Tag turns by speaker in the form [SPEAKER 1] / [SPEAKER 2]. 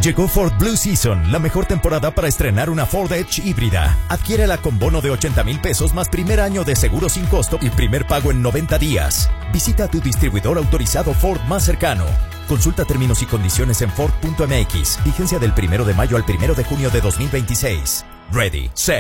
[SPEAKER 1] Llegó Ford Blue Season, la mejor temporada para estrenar una Ford Edge híbrida. Adquiérela con bono de 80,000 pesos más primer año de seguro sin costo y primer pago en 90 días. Visita tu distribuidor autorizado Ford más cercano. Consulta términos y condiciones en Ford.mx. Vigencia del 1 de mayo al 1 de junio de 2026. Ready, set.